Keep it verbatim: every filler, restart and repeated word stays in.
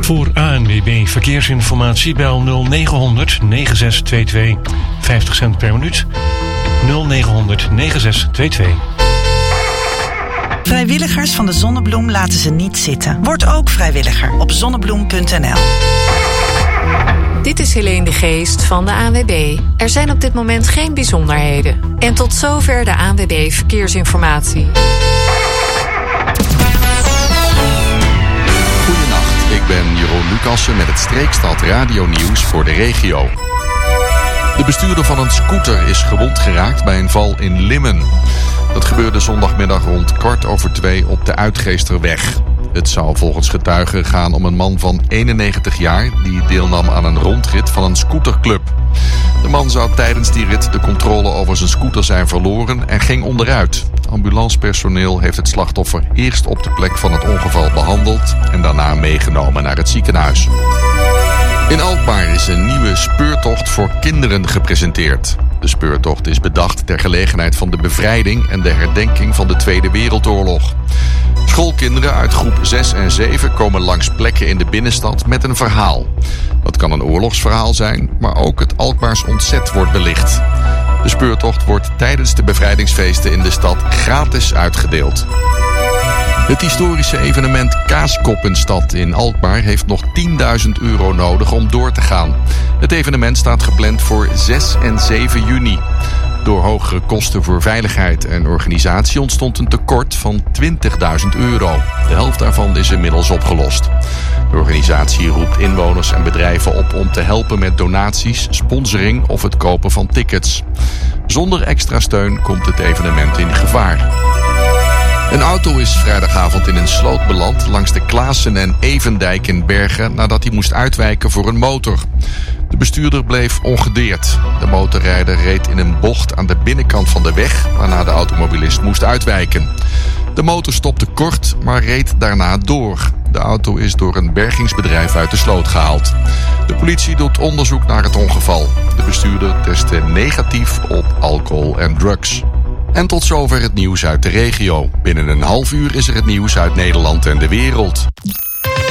Voor A N W B Verkeersinformatie bel nul negen negen zes twee twee. vijftig cent per minuut. nul negen negen zes twee twee. Vrijwilligers van de Zonnebloem laten ze niet zitten. Word ook vrijwilliger op zonnebloem punt n l. Dit is Helene de Geest van de A N W B. Er zijn op dit moment geen bijzonderheden. En tot zover de A N W B Verkeersinformatie. Goedenacht, ik ben Jeroen Lucassen met het Streekstad Radio Nieuws voor de regio. De bestuurder van een scooter is gewond geraakt bij een val in Limmen. Dat gebeurde zondagmiddag rond kwart over twee op de Uitgeesterweg. Het zou volgens getuigen gaan om een man van eenennegentig jaar... die deelnam aan een rondrit van een scooterclub. De man zou tijdens die rit de controle over zijn scooter zijn verloren en ging onderuit. Ambulancepersoneel heeft het slachtoffer eerst op de plek van het ongeval behandeld... en daarna meegenomen naar het ziekenhuis. In Alkmaar is een nieuwe speurtocht voor kinderen gepresenteerd. De speurtocht is bedacht ter gelegenheid van de bevrijding en de herdenking van de Tweede Wereldoorlog. Schoolkinderen uit groep zes en zeven komen langs plekken in de binnenstad met een verhaal. Dat kan een oorlogsverhaal zijn, maar ook het Alkmaars ontzet wordt belicht. De speurtocht wordt tijdens de bevrijdingsfeesten in de stad gratis uitgedeeld. Het historische evenement Kaaskoppenstad in Alkmaar heeft nog tienduizend euro nodig om door te gaan. Het evenement staat gepland voor zes en zeven juni. Door hogere kosten voor veiligheid en organisatie ontstond een tekort van twintigduizend euro. De helft daarvan is inmiddels opgelost. De organisatie roept inwoners en bedrijven op om te helpen met donaties, sponsoring of het kopen van tickets. Zonder extra steun komt het evenement in gevaar. Een auto is vrijdagavond in een sloot beland langs de Klaassen en Evendijk in Bergen nadat hij moest uitwijken voor een motor. De bestuurder bleef ongedeerd. De motorrijder reed in een bocht aan de binnenkant van de weg, waarna de automobilist moest uitwijken. De motor stopte kort, maar reed daarna door. De auto is door een bergingsbedrijf uit de sloot gehaald. De politie doet onderzoek naar het ongeval. De bestuurder testte negatief op alcohol en drugs. En tot zover het nieuws uit de regio. Binnen een half uur is er het nieuws uit Nederland en de wereld.